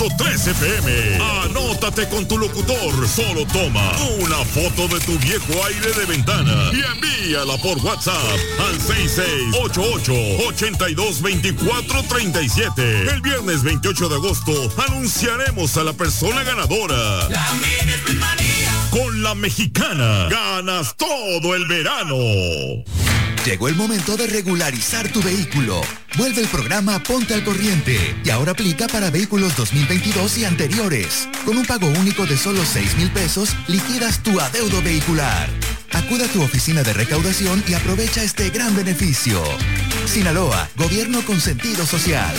13 p.m. Anótate con tu locutor. Solo toma una foto de tu viejo aire de ventana y envíala por WhatsApp al 6688-822437. El viernes 28 de agosto anunciaremos a la persona ganadora. La Mini Manía. Con la Mexicana ganas todo el verano. Llegó el momento de regularizar tu vehículo. Vuelve el programa Ponte al Corriente y ahora aplica para vehículos 2022 y anteriores. Con un pago único de solo 6,000 pesos, liquidas tu adeudo vehicular. Acude a tu oficina de recaudación y aprovecha este gran beneficio. Sinaloa, gobierno con sentido social.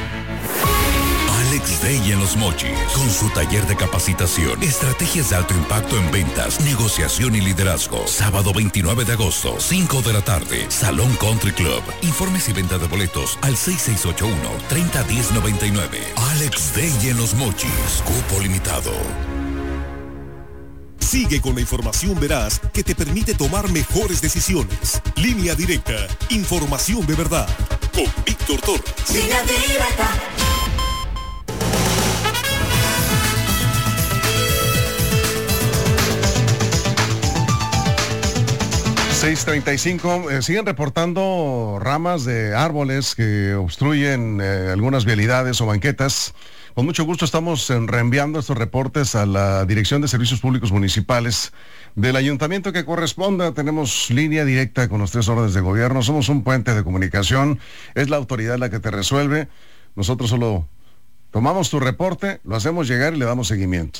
Alex Day en Los Mochis, con su taller de capacitación, estrategias de alto impacto en ventas, negociación y liderazgo. Sábado 29 de agosto, 5 de la tarde, Salón Country Club. Informes y venta de boletos al 6681-301099. Alex Day en Los Mochis, cupo limitado. Sigue con la información veraz que te permite tomar mejores decisiones. Línea Directa, información de verdad. Con Víctor Torres. Línea Directa. 6:35, siguen reportando ramas de árboles que obstruyen algunas vialidades o banquetas. Con mucho gusto estamos reenviando estos reportes a la Dirección de Servicios Públicos Municipales del Ayuntamiento que corresponda. Tenemos línea directa con los 3 órdenes de gobierno. Somos un puente de comunicación. Es la autoridad la que te resuelve. Nosotros solo tomamos tu reporte, lo hacemos llegar y le damos seguimiento.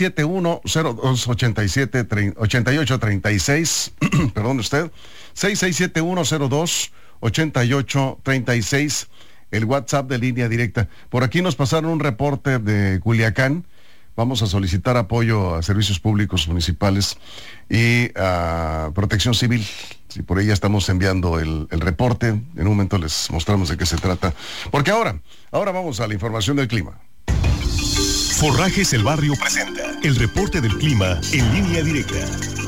6671-0287-8836. Perdón usted. 6671-028836. El WhatsApp de línea directa. Por aquí nos pasaron un reporte de Culiacán. Vamos a solicitar apoyo a servicios públicos municipales y a Protección Civil. Si por ahí ya estamos enviando el reporte, en un momento les mostramos de qué se trata. Porque ahora vamos a la información del clima. Forrajes El Barrio presenta el reporte del clima en línea directa.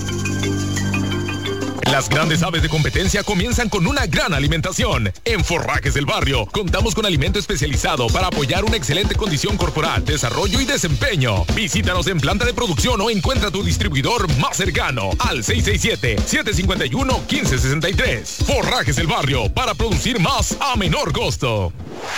Las grandes aves de competencia comienzan con una gran alimentación. En Forrajes del Barrio contamos con alimento especializado para apoyar una excelente condición corporal, desarrollo y desempeño. Visítanos en planta de producción o encuentra tu distribuidor más cercano al 667-751-1563. Forrajes del Barrio, para producir más a menor costo.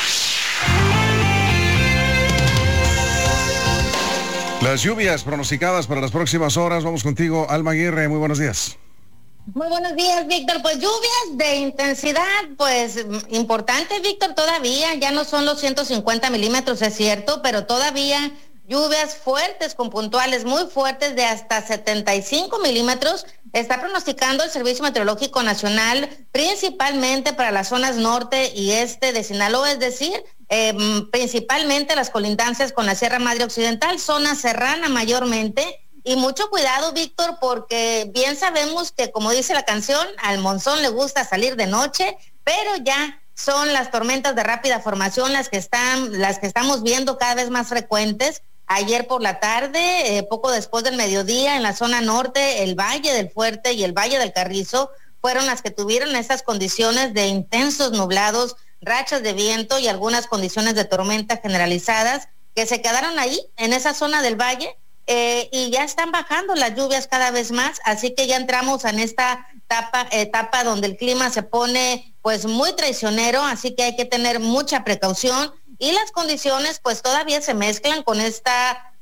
Las lluvias pronosticadas para las próximas horas. Vamos contigo, Alma Aguirre. Muy buenos días. Muy buenos días, Víctor. Pues lluvias de intensidad, pues importante, Víctor, todavía. Ya no son los 150 milímetros, es cierto, pero todavía lluvias fuertes con puntuales muy fuertes de hasta 75 milímetros. Está pronosticando el Servicio Meteorológico Nacional, principalmente para las zonas norte y este de Sinaloa, es decir, principalmente las colindancias con la Sierra Madre Occidental, zona serrana mayormente. Y mucho cuidado, Víctor, porque bien sabemos que, como dice la canción, al monzón le gusta salir de noche, pero ya son las tormentas de rápida formación las que estamos viendo cada vez más frecuentes. Ayer por la tarde, poco después del mediodía, en la zona norte, el Valle del Fuerte y el Valle del Carrizo fueron las que tuvieron esas condiciones de intensos nublados, rachas de viento y algunas condiciones de tormenta generalizadas que se quedaron ahí, en esa zona del valle. Y ya están bajando las lluvias cada vez más, así que ya entramos en esta etapa donde el clima se pone pues muy traicionero, así que hay que tener mucha precaución y las condiciones pues todavía se mezclan con esta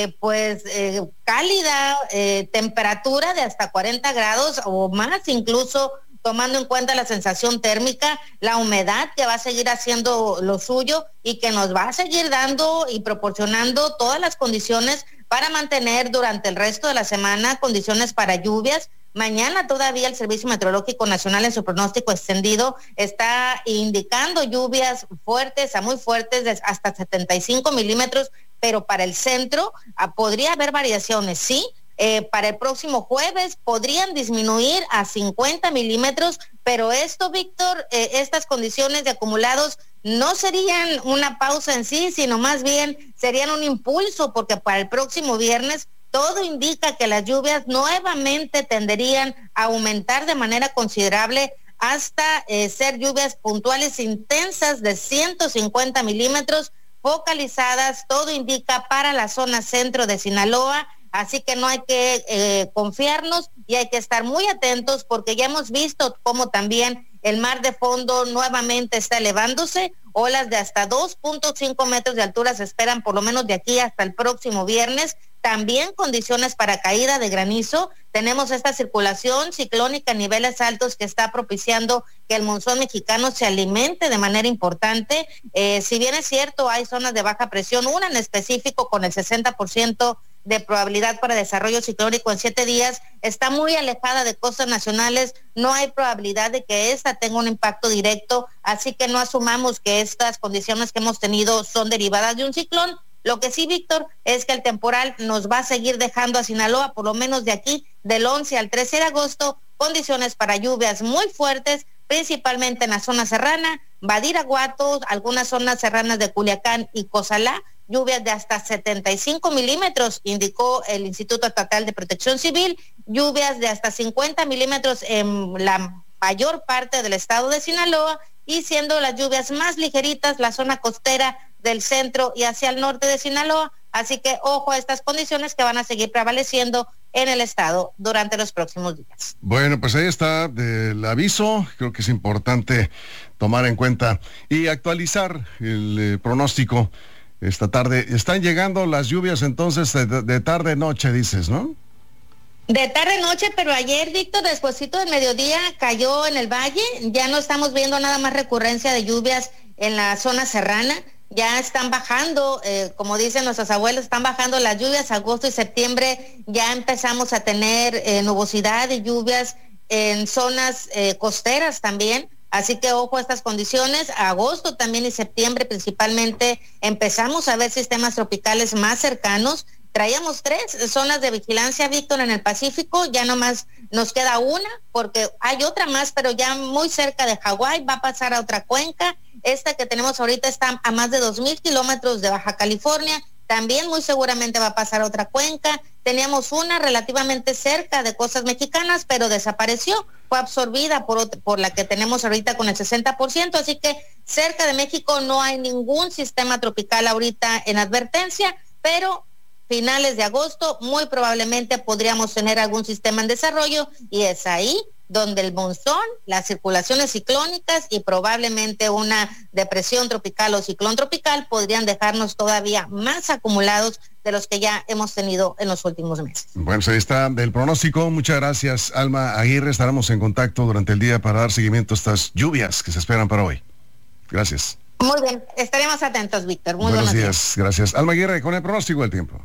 cálida temperatura de hasta 40 grados o más, incluso tomando en cuenta la sensación térmica, la humedad que va a seguir haciendo lo suyo y que nos va a seguir dando y proporcionando todas las condiciones para mantener durante el resto de la semana condiciones para lluvias. Mañana todavía el Servicio Meteorológico Nacional en su pronóstico extendido está indicando lluvias fuertes a muy fuertes de hasta 75 milímetros, pero para el centro podría haber variaciones, sí. Para el próximo jueves podrían disminuir a 50 milímetros, pero esto, Víctor, estas condiciones de acumulados no serían una pausa en sí, sino más bien serían un impulso, porque para el próximo viernes todo indica que las lluvias nuevamente tenderían a aumentar de manera considerable hasta ser lluvias puntuales intensas de 150 milímetros, focalizadas, todo indica para la zona centro de Sinaloa, así que no hay que confiarnos y hay que estar muy atentos porque ya hemos visto cómo también el mar de fondo nuevamente está elevándose, olas de hasta 2.5 metros de altura se esperan por lo menos de aquí hasta el próximo viernes, también condiciones para caída de granizo, tenemos esta circulación ciclónica a niveles altos que está propiciando que el monzón mexicano se alimente de manera importante, si bien es cierto hay zonas de baja presión, una en específico con el 60% de probabilidad para desarrollo ciclónico en 7 días, está muy alejada de costas nacionales, no hay probabilidad de que esta tenga un impacto directo, así que no asumamos que estas condiciones que hemos tenido son derivadas de un ciclón. Lo que sí, Víctor, es que el temporal nos va a seguir dejando a Sinaloa, por lo menos de aquí, del 11 al 13 de agosto, condiciones para lluvias muy fuertes, principalmente en la zona serrana, Badiraguato, algunas zonas serranas de Culiacán y Cozalá, lluvias de hasta 75 milímetros, indicó el Instituto Estatal de Protección Civil, lluvias de hasta 50 milímetros en la mayor parte del estado de Sinaloa, y siendo las lluvias más ligeritas la zona costera del centro y hacia el norte de Sinaloa, así que ojo a estas condiciones que van a seguir prevaleciendo en el estado durante los próximos días. Bueno, pues ahí está el aviso, creo que es importante tomar en cuenta y actualizar el pronóstico esta tarde. Están llegando las lluvias entonces de tarde-noche, dices, ¿no? De tarde-noche, pero ayer, Víctor, despuesito del mediodía cayó en el valle, ya no estamos viendo nada más recurrencia de lluvias en la zona serrana, ya están bajando, como dicen nuestros abuelos, están bajando las lluvias, agosto y septiembre ya empezamos a tener nubosidad y lluvias en zonas costeras también, así que ojo a estas condiciones, agosto también y septiembre principalmente empezamos a ver sistemas tropicales más cercanos. Traíamos 3 zonas de vigilancia, Víctor, en el Pacífico, ya nomás nos queda una, porque hay otra más, pero ya muy cerca de Hawái, va a pasar a otra cuenca. Esta que tenemos ahorita está a más de 2,000 kilómetros de Baja California, también muy seguramente va a pasar a otra cuenca. Teníamos una relativamente cerca de costas mexicanas, pero desapareció, fue absorbida por la que tenemos ahorita con el 60%, así que cerca de México no hay ningún sistema tropical ahorita en advertencia, pero finales de agosto muy probablemente podríamos tener algún sistema en desarrollo y es ahí donde el monzón, las circulaciones ciclónicas y probablemente una depresión tropical o ciclón tropical podrían dejarnos todavía más acumulados de los que ya hemos tenido en los últimos meses. Bueno, pues ahí está el pronóstico. Muchas gracias, Alma Aguirre. Estaremos en contacto durante el día para dar seguimiento a estas lluvias que se esperan para hoy. Gracias. Muy bien, estaremos atentos, Víctor. Muy buenos días. Gracias. Alma Aguirre con el pronóstico del tiempo.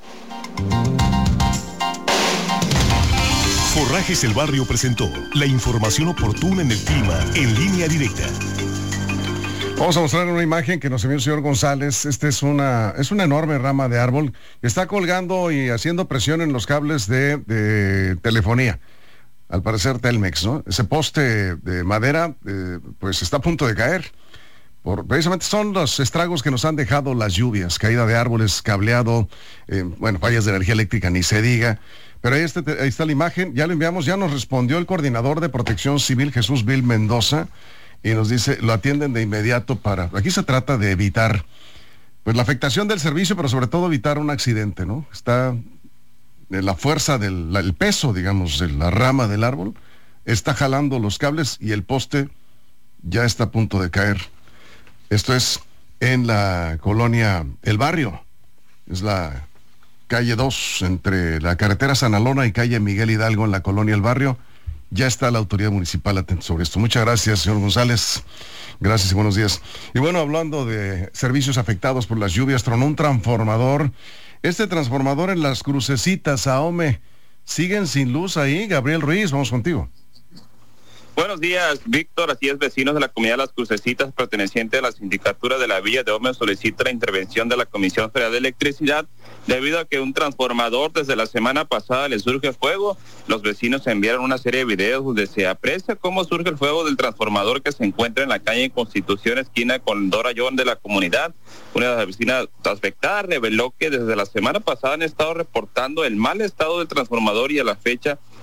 Forrajes El Barrio presentó la información oportuna en el clima en Línea Directa. Vamos a mostrar una imagen que nos envió el señor González. Esta es una enorme rama de árbol que está colgando y haciendo presión en los cables de telefonía. Al parecer Telmex, ¿no? Ese poste de madera pues está a punto de caer. Precisamente son los estragos que nos han dejado las lluvias, caída de árboles, cableado, fallas de energía eléctrica, ni se diga. Pero ahí está la imagen, ya lo enviamos, ya nos respondió el coordinador de Protección Civil, Jesús Vil Mendoza, y nos dice, lo atienden de inmediato aquí se trata de evitar, pues la afectación del servicio, pero sobre todo evitar un accidente, ¿no? Está la fuerza el peso, digamos, de la rama del árbol, está jalando los cables y el poste ya está a punto de caer. Esto es en la colonia El Barrio, es la calle 2, entre la carretera San Alona y calle Miguel Hidalgo en la colonia El Barrio. Ya está la autoridad municipal atenta sobre esto. Muchas gracias, señor González. Gracias y buenos días. Y bueno, hablando de servicios afectados por las lluvias, tronó un transformador. Este transformador en las Crucecitas, Ahome, ¿siguen sin luz ahí? Gabriel Ruiz, vamos contigo. Buenos días, Víctor. Así es, vecinos de la comunidad de Las Crucecitas, perteneciente a la sindicatura de la Villa de Ahome, solicita la intervención de la Comisión Federal de Electricidad debido a que un transformador desde la semana pasada le surge fuego. Los vecinos enviaron una serie de videos donde se aprecia cómo surge el fuego del transformador que se encuentra en la calle Constitución, esquina con Dora John de la comunidad. Una de las vecinas afectadas reveló que desde la semana pasada han estado reportando el mal estado del transformador y a la fecha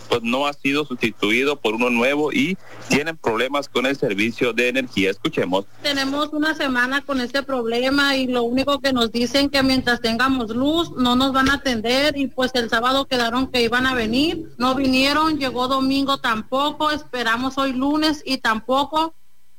pues no ha sido sustituido por uno nuevo y tienen problemas con el servicio de energía. Escuchemos. Tenemos una semana con este problema y lo único que nos dicen que mientras tengamos luz no nos van a atender, y pues el sábado quedaron que iban a venir, no vinieron, llegó domingo tampoco, esperamos hoy lunes y tampoco.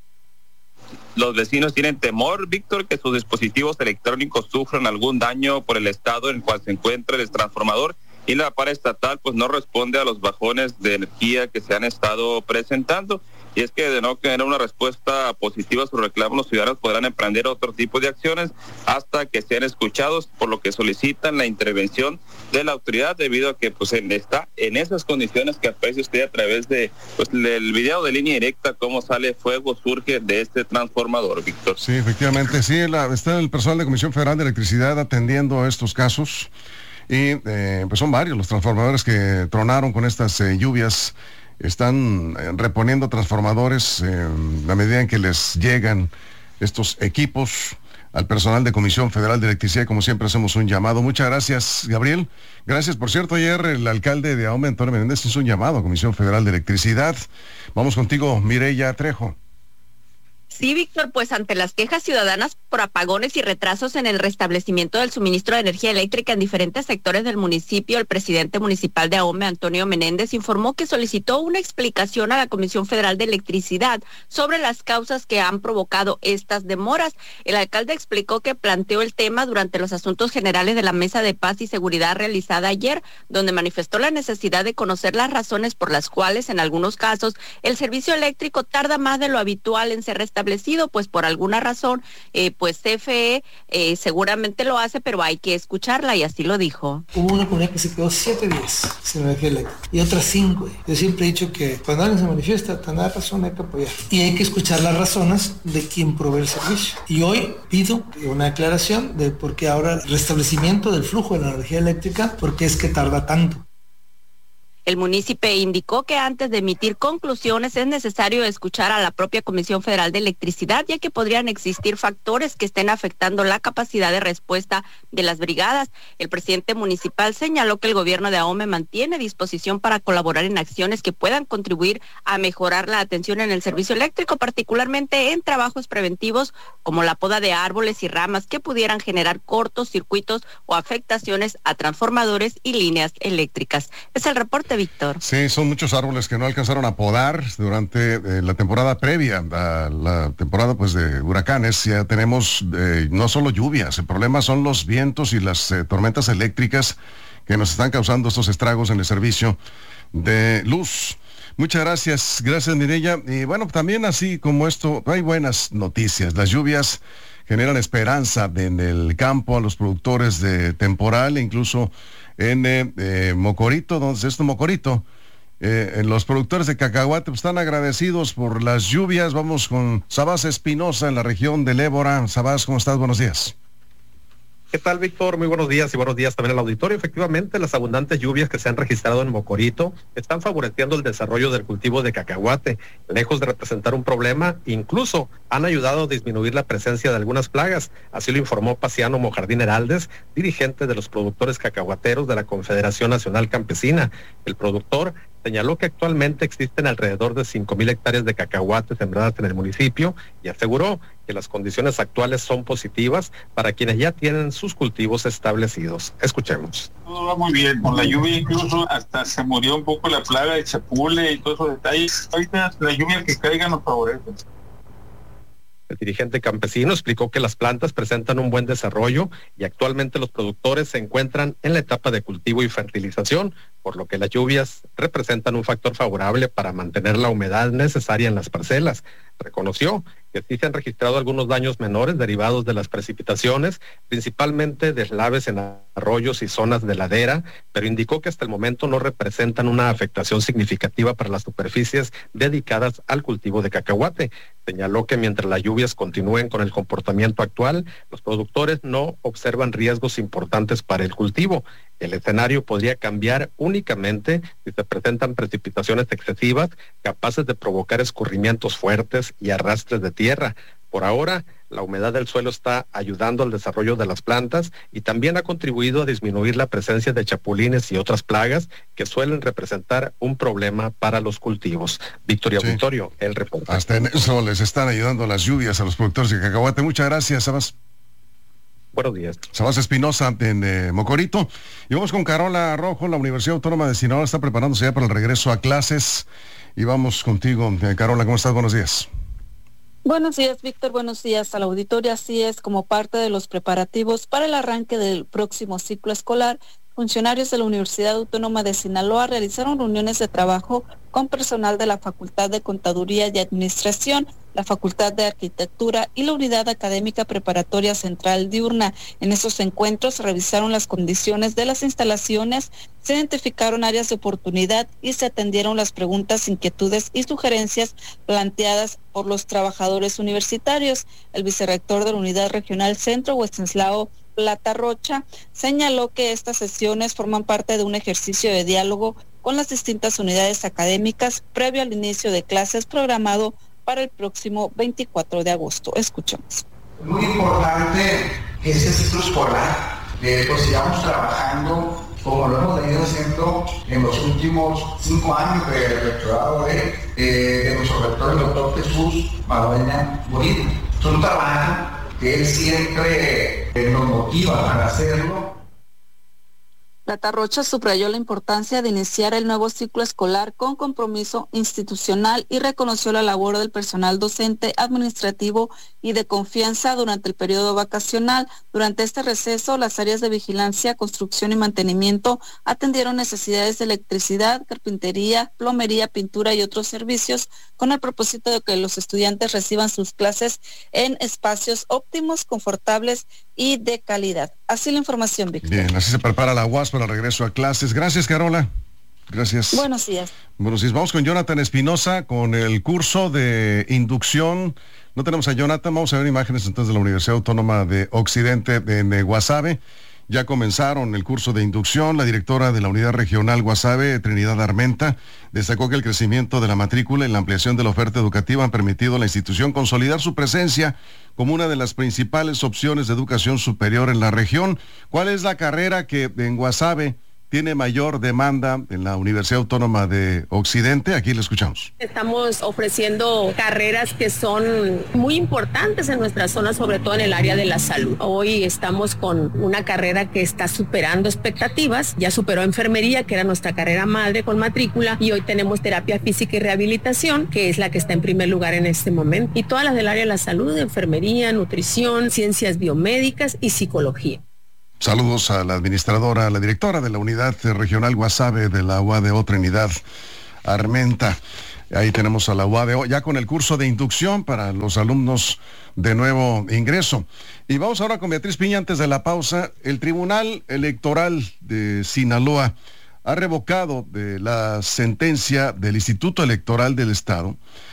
Los vecinos tienen temor, Víctor, que sus dispositivos electrónicos sufran algún daño por el estado en el cual se encuentra el transformador, y la paraestatal pues no responde a los bajones de energía que se han estado presentando. Y es que de no tener una respuesta positiva a sus reclamos, los ciudadanos podrán emprender otro tipo de acciones hasta que sean escuchados, por lo que solicitan la intervención de la autoridad, debido a que pues está en esas condiciones que aprecia usted a través de pues el video de Línea Directa, cómo sale fuego, surge de este transformador, Víctor. Sí, efectivamente, sí, está el personal de Comisión Federal de Electricidad atendiendo estos casos, y pues son varios los transformadores que tronaron con estas lluvias. Están reponiendo transformadores a medida en que les llegan estos equipos al personal de Comisión Federal de Electricidad. Como siempre hacemos un llamado. Muchas gracias, Gabriel. Gracias. Por cierto, ayer el alcalde de Ahome, Antonio Menéndez, hizo un llamado a Comisión Federal de Electricidad. Vamos contigo, Mireya Trejo. Sí, Víctor, pues ante las quejas ciudadanas por apagones y retrasos en el restablecimiento del suministro de energía eléctrica en diferentes sectores del municipio, el presidente municipal de Ahome, Antonio Menéndez, informó que solicitó una explicación a la Comisión Federal de Electricidad sobre las causas que han provocado estas demoras. El alcalde explicó que planteó el tema durante los asuntos generales de la Mesa de Paz y Seguridad realizada ayer, donde manifestó la necesidad de conocer las razones por las cuales, en algunos casos, el servicio eléctrico tarda más de lo habitual en ser restablecido, pues por alguna razón, pues CFE seguramente lo hace, pero hay que escucharla, y así lo dijo. Hubo una comunidad que se quedó 7 días sin energía eléctrica y otras 5. Yo siempre he dicho que cuando alguien se manifiesta, tener razón, hay que apoyar. Y hay que escuchar las razones de quien provee el servicio. Y hoy pido una aclaración de por qué ahora el restablecimiento del flujo de la energía eléctrica, por qué es que tarda tanto. El municipio indicó que antes de emitir conclusiones es necesario escuchar a la propia Comisión Federal de Electricidad, ya que podrían existir factores que estén afectando la capacidad de respuesta de las brigadas. El presidente municipal señaló que el gobierno de Ahome mantiene disposición para colaborar en acciones que puedan contribuir a mejorar la atención en el servicio eléctrico, particularmente en trabajos preventivos como la poda de árboles y ramas que pudieran generar cortos circuitos o afectaciones a transformadores y líneas eléctricas. Es el reporte, Víctor. Sí, son muchos árboles que no alcanzaron a podar durante la temporada previa a la temporada pues de huracanes. Ya tenemos no solo lluvias, el problema son los vientos y las tormentas eléctricas que nos están causando estos estragos en el servicio de luz. Muchas gracias, Mireya. Y bueno, también así como esto, hay buenas noticias. Las lluvias generan esperanza en el campo a los productores de temporal, e incluso en Mocorito, donde es Mocorito, los productores de cacahuate pues, están agradecidos por las lluvias. Vamos con Sabás Espinosa en la región del Ébora. Sabás, ¿cómo estás? Buenos días. ¿Qué tal, Víctor? Muy buenos días, y buenos días también al auditorio. Efectivamente, las abundantes lluvias que se han registrado en Mocorito están favoreciendo el desarrollo del cultivo de cacahuate. Lejos de representar un problema, incluso han ayudado a disminuir la presencia de algunas plagas. Así lo informó Paciano Mojardín Heraldes, dirigente de los productores cacahuateros de la Confederación Nacional Campesina. El productor señaló que actualmente existen alrededor de 5,000 hectáreas de cacahuate sembradas en el municipio, y aseguró que las condiciones actuales son positivas para quienes ya tienen sus cultivos establecidos. Escuchemos. Todo va muy bien, con la lluvia incluso hasta se murió un poco la plaga de chapule y todos esos detalles. Ahorita la lluvia que caiga nos favorece. El dirigente campesino explicó que las plantas presentan un buen desarrollo y actualmente los productores se encuentran en la etapa de cultivo y fertilización, por lo que las lluvias representan un factor favorable para mantener la humedad necesaria en las parcelas. Reconoció que sí se han registrado algunos daños menores derivados de las precipitaciones, principalmente deslaves en arroyos y zonas de ladera, pero indicó que hasta el momento no representan una afectación significativa para las superficies dedicadas al cultivo de cacahuate. Señaló que mientras las lluvias continúen con el comportamiento actual, los productores no observan riesgos importantes para el cultivo. El escenario podría cambiar únicamente si se presentan precipitaciones excesivas capaces de provocar escurrimientos fuertes y arrastres de tierra. Por ahora, La humedad del suelo está ayudando al desarrollo de las plantas y también ha contribuido a disminuir la presencia de chapulines y otras plagas que suelen representar un problema para los cultivos. Victoria Auditorio, el reporte. Hasta en eso les están ayudando las lluvias a los productores de cacahuate. Muchas gracias, Sabas. Buenos días. Sabas Espinosa en Mocorito. Y vamos con Carola Rojo. La Universidad Autónoma de Sinaloa está preparándose ya para el regreso a clases. Y vamos contigo, Carola. ¿Cómo estás? Buenos días. Buenos días, Víctor. Buenos días a la auditoría. Así es, como parte de los preparativos para el arranque del próximo ciclo escolar, funcionarios de la Universidad Autónoma de Sinaloa realizaron reuniones de trabajo con personal de la Facultad de Contaduría y Administración, la Facultad de Arquitectura y la Unidad Académica Preparatoria Central Diurna. En esos encuentros se revisaron las condiciones de las instalaciones, se identificaron áreas de oportunidad y se atendieron las preguntas, inquietudes y sugerencias planteadas por los trabajadores universitarios. El vicerrector de la Unidad Regional Centro, Wenceslao Plata Rocha, señaló que estas sesiones forman parte de un ejercicio de diálogo con las distintas unidades académicas previo al inicio de clases programado para el próximo 24 de agosto. Escuchemos. Muy importante que ese ciclo escolar pues sigamos trabajando como lo hemos venido haciendo en los últimos 5 años de rectorado de nuestro rector, el doctor Jesús Magaña Bonilla. Es un trabajo que él siempre nos motiva para hacerlo. Plata Rocha subrayó la importancia de iniciar el nuevo ciclo escolar con compromiso institucional y reconoció la labor del personal docente, administrativo y de confianza durante el periodo vacacional. Durante este receso, las áreas de vigilancia, construcción y mantenimiento atendieron necesidades de electricidad, carpintería, plomería, pintura y otros servicios con el propósito de que los estudiantes reciban sus clases en espacios óptimos, confortables y de calidad. Así la información, Víctor. Bien, así se prepara la UAS para el regreso a clases. Gracias, Carola. Gracias. Buenos días. Buenos días. Vamos con Jonathan Espinosa con el curso de inducción. No tenemos a Jonathan, vamos a ver imágenes entonces de la Universidad Autónoma de Occidente en Guasave. Ya comenzaron el curso de inducción. La directora de la Unidad Regional Guasave, Trinidad Armenta, destacó que el crecimiento de la matrícula y la ampliación de la oferta educativa han permitido a la institución consolidar su presencia como una de las principales opciones de educación superior en la región. ¿Cuál es la carrera que en Guasave tiene mayor demanda en la Universidad Autónoma de Occidente? Aquí le escuchamos. Estamos ofreciendo carreras que son muy importantes en nuestra zona, sobre todo en el área de la salud. Hoy estamos con una carrera que está superando expectativas. Ya superó enfermería, que era nuestra carrera madre con matrícula, y hoy tenemos terapia física y rehabilitación, que es la que está en primer lugar en este momento. Y todas las del área de la salud, enfermería, nutrición, ciencias biomédicas y psicología. Saludos a la administradora, a la directora de la Unidad Regional Guasave de la UADO, Trinidad Armenta. Ahí tenemos a la UADO ya con el curso de inducción para los alumnos de nuevo ingreso. Y vamos ahora con Beatriz Piña antes de la pausa. El Tribunal Electoral de Sinaloa ha revocado la sentencia del Instituto Electoral del Estado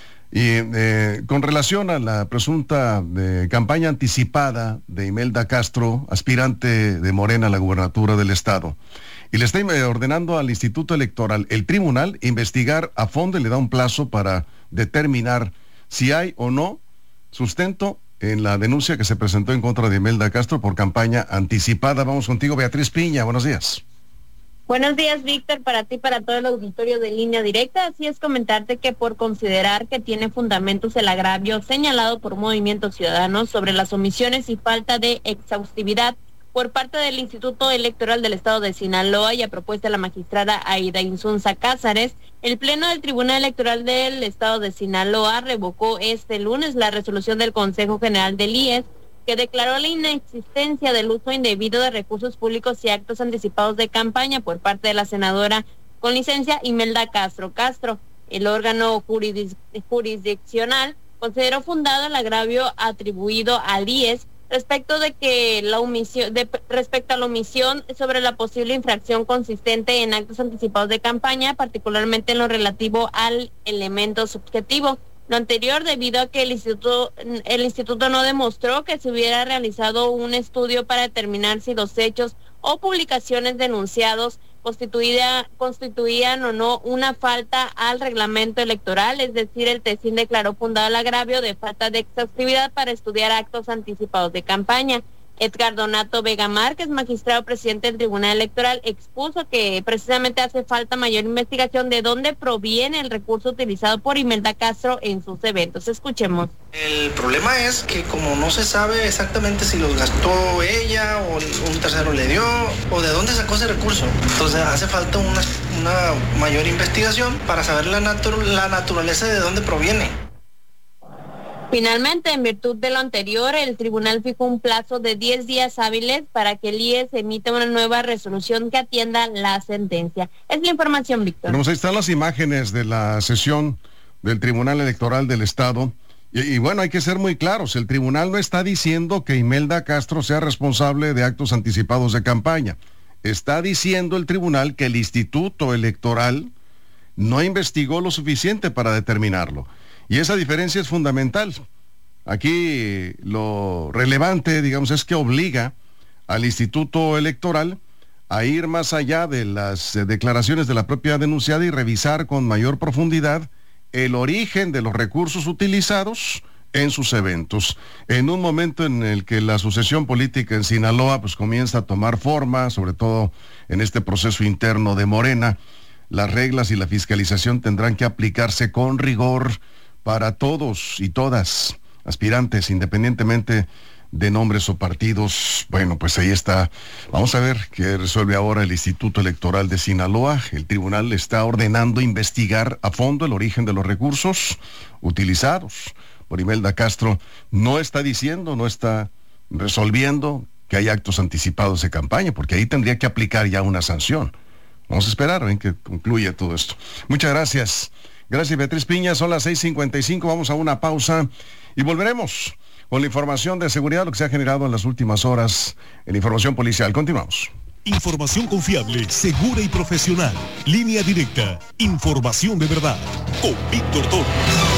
y con relación a la presunta campaña anticipada de Imelda Castro, aspirante de Morena a la gubernatura del Estado. Y le está ordenando al Instituto Electoral, el tribunal, investigar a fondo y le da un plazo para determinar si hay o no sustento en la denuncia que se presentó en contra de Imelda Castro por campaña anticipada. Vamos contigo, Beatriz Piña. Buenos días. Buenos días, Víctor, para ti, para todo el auditorio de Línea Directa. Así es, comentarte que por considerar que tiene fundamentos el agravio señalado por Movimiento Ciudadano sobre las omisiones y falta de exhaustividad por parte del Instituto Electoral del Estado de Sinaloa y a propuesta de la magistrada Aida Insunza Cázares, el Pleno del Tribunal Electoral del Estado de Sinaloa revocó este lunes la resolución del Consejo General del IES que declaró la inexistencia del uso indebido de recursos públicos y actos anticipados de campaña por parte de la senadora con licencia Imelda Castro. El órgano jurisdiccional consideró fundado el agravio atribuido al IES respecto a la omisión sobre la posible infracción consistente en actos anticipados de campaña, particularmente en lo relativo al elemento subjetivo. Lo anterior debido a que el instituto no demostró que se hubiera realizado un estudio para determinar si los hechos o publicaciones denunciados constituían o no una falta al reglamento electoral, es decir, el TECIN declaró fundado el agravio de falta de exhaustividad para estudiar actos anticipados de campaña. Edgar Donato Vega Márquez, magistrado presidente del Tribunal Electoral, expuso que precisamente hace falta mayor investigación de dónde proviene el recurso utilizado por Imelda Castro en sus eventos. Escuchemos. El problema es que como no se sabe exactamente si los gastó ella o un tercero le dio o de dónde sacó ese recurso, entonces hace falta una mayor investigación para saber la naturaleza de dónde proviene. Finalmente, en virtud de lo anterior, el tribunal fijó un plazo de 10 días hábiles para que el IES emita una nueva resolución que atienda la sentencia. Es la información, Víctor. Bueno, pues ahí están las imágenes de la sesión del Tribunal Electoral del Estado. Y bueno, hay que ser muy claros, el tribunal no está diciendo que Imelda Castro sea responsable de actos anticipados de campaña. Está diciendo el tribunal que el Instituto Electoral no investigó lo suficiente para determinarlo. Y esa diferencia es fundamental. Aquí lo relevante, digamos, es que obliga al Instituto Electoral a ir más allá de las declaraciones de la propia denunciada y revisar con mayor profundidad el origen de los recursos utilizados en sus eventos. En un momento en el que la sucesión política en Sinaloa pues comienza a tomar forma, sobre todo en este proceso interno de Morena, las reglas y la fiscalización tendrán que aplicarse con rigor para todos y todas aspirantes, independientemente de nombres o partidos. Bueno, pues ahí está. Vamos a ver qué resuelve ahora el Instituto Electoral de Sinaloa. El tribunal está ordenando investigar a fondo el origen de los recursos utilizados por Imelda Castro. No está diciendo, no está resolviendo que hay actos anticipados de campaña, porque ahí tendría que aplicar ya una sanción. Vamos a esperar en que concluya todo esto. Muchas gracias. Gracias, Beatriz Piña. Son las 6:55. Vamos a una pausa y volveremos con la información de seguridad, lo que se ha generado en las últimas horas en la información policial. Continuamos. Información confiable, segura y profesional. Línea directa. Información de verdad. Con Víctor Torres.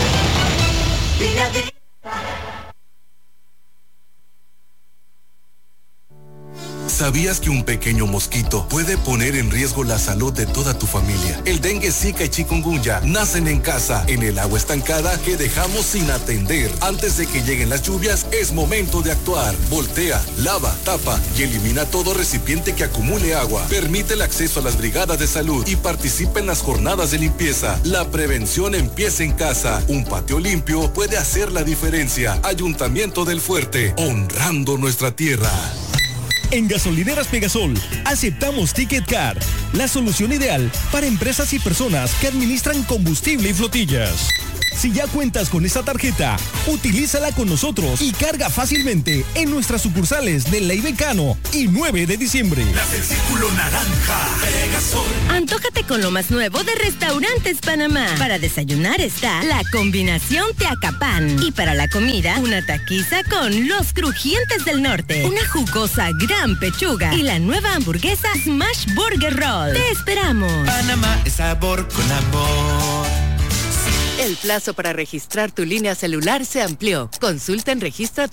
¿Sabías que un pequeño mosquito puede poner en riesgo la salud de toda tu familia? El dengue, zika y chikungunya nacen en casa, en el agua estancada que dejamos sin atender. Antes de que lleguen las lluvias, es momento de actuar. Voltea, lava, tapa y elimina todo recipiente que acumule agua. Permite el acceso a las brigadas de salud y participa en las jornadas de limpieza. La prevención empieza en casa. Un patio limpio puede hacer la diferencia. Ayuntamiento del Fuerte, honrando nuestra tierra. En Gasolineras Pegasol, aceptamos Ticket Car, la solución ideal para empresas y personas que administran combustible y flotillas. Si ya cuentas con esta tarjeta, utilízala con nosotros y carga fácilmente en nuestras sucursales de Ley Becano y 9 de diciembre. Las del Círculo Naranja, Pegasol. Antójate con lo más nuevo de Restaurantes Panamá. Para desayunar está la combinación Teacapán. Y para la comida, una taquiza con los crujientes del norte, una jugosa gran pechuga y la nueva hamburguesa Smash Burger Roll. ¡Te esperamos! Panamá es sabor con amor. El plazo para registrar tu línea celular se amplió. Consulta en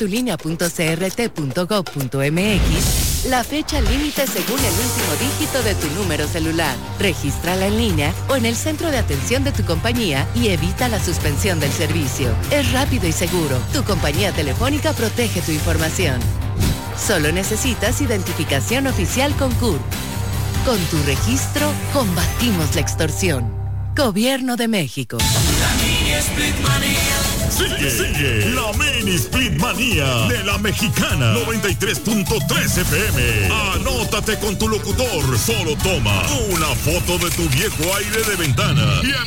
registratulinea.crt.gov.mx la fecha límite según el último dígito de tu número celular. Regístrala en línea o en el centro de atención de tu compañía y evita la suspensión del servicio. Es rápido y seguro. Tu compañía telefónica protege tu información. Solo necesitas identificación oficial con CURP. Con tu registro, combatimos la extorsión. Gobierno de México. La mini Split Manía. Sigue la mini Split Manía de la Mexicana 93.3 FM. Anótate con tu locutor. Solo toma una foto de tu viejo aire de ventana y